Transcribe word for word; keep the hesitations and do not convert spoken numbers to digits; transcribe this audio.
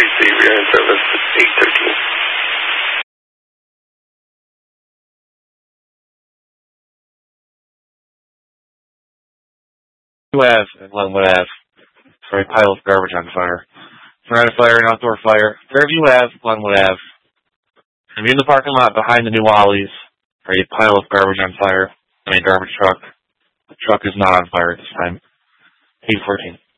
Tracy, rear end service eight thirteen. Ave and Glenwood Ave. For a pile of garbage on fire. Tornado fire and outdoor fire. Fairview Ave, Glenwood Ave. I'm in the parking lot behind the new Ollie's. For a pile of garbage on fire. And a garbage truck. The truck is not on fire at this time. eight fourteen.